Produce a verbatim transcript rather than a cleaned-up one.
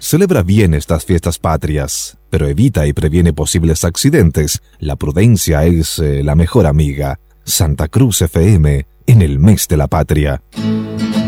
Celebra bien estas fiestas patrias, pero evita y previene posibles accidentes. La prudencia es eh, la mejor amiga. Santa Cruz F M, en el mes de la patria.